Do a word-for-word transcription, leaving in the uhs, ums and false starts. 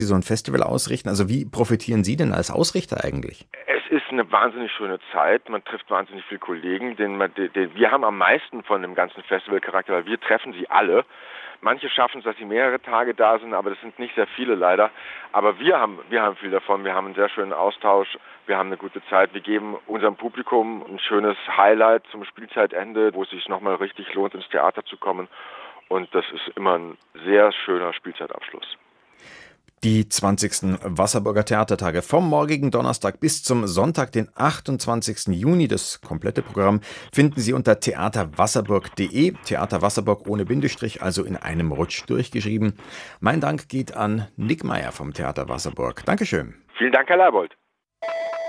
so ein Festival ausrichten. Also wie profitieren Sie denn als Ausrichter eigentlich? Es ist eine wahnsinnig schöne Zeit. Man trifft wahnsinnig viele Kollegen. Den man, den, wir haben am meisten von dem ganzen Festivalcharakter, weil wir treffen sie alle. Manche schaffen es, dass sie mehrere Tage da sind, aber das sind nicht sehr viele leider. Aber wir haben, wir haben viel davon. Wir haben einen sehr schönen Austausch. Wir haben eine gute Zeit. Wir geben unserem Publikum ein schönes Highlight zum Spielzeitende, wo es sich nochmal richtig lohnt, ins Theater zu kommen. Und das ist immer ein sehr schöner Spielzeitabschluss. Die zwanzigsten Wasserburger Theatertage vom morgigen Donnerstag bis zum Sonntag, den achtundzwanzigsten Juni. Das komplette Programm finden Sie unter theaterwasserburg punkt de. Theater Wasserburg ohne Bindestrich, also in einem Rutsch durchgeschrieben. Mein Dank geht an Nick Meyer vom Theater Wasserburg. Dankeschön. Vielen Dank, Herr Leibold.